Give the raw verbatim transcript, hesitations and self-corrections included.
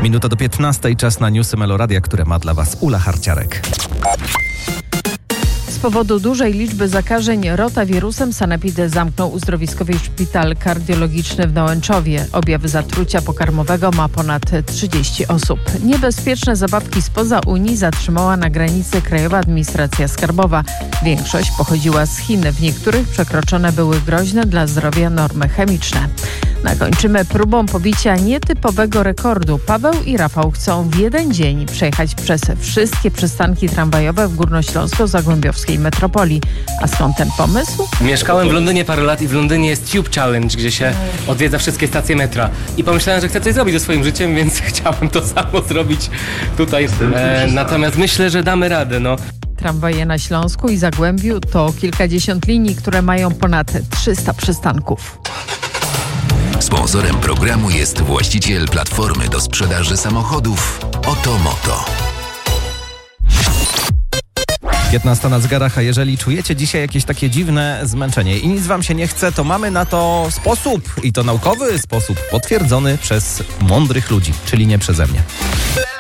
Minuta do piętnastej, czas na newsy Meloradia, które ma dla Was Ula Harciarek. Z powodu dużej liczby zakażeń rotawirusem Sanepid zamknął uzdrowiskowy szpital kardiologiczny w Nałęczowie. Objawy zatrucia pokarmowego ma ponad trzydzieści osób. Niebezpieczne zabawki spoza Unii zatrzymała na granicy Krajowa Administracja Skarbowa. Większość pochodziła z Chin. W niektórych przekroczone były groźne dla zdrowia normy chemiczne. Zakończymy próbą pobicia nietypowego rekordu. Paweł i Rafał chcą w jeden dzień przejechać przez wszystkie przystanki tramwajowe w górnośląsko-zagłębiowskiej metropolii. A skąd ten pomysł? Mieszkałem w Londynie parę lat i w Londynie jest Tube Challenge, gdzie się odwiedza wszystkie stacje metra. I pomyślałem, że chcę coś zrobić ze swoim życiem, więc chciałem to samo zrobić tutaj. E, natomiast myślę, że damy radę, no. Tramwaje na Śląsku i Zagłębiu to kilkadziesiąt linii, które mają ponad trzysta przystanków. Sponsorem programu jest właściciel platformy do sprzedaży samochodów Otomoto. piętnasta na zegarach, a jeżeli czujecie dzisiaj jakieś takie dziwne zmęczenie i nic Wam się nie chce, to mamy na to sposób i to naukowy sposób potwierdzony przez mądrych ludzi, czyli nie przeze mnie.